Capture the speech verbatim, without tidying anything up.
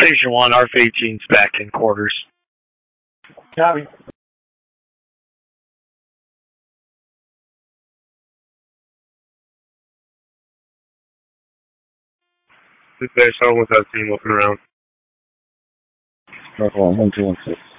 Station one, R F eighteen's back in quarters. Copy. This base home with that team looking around. North one, one two one six.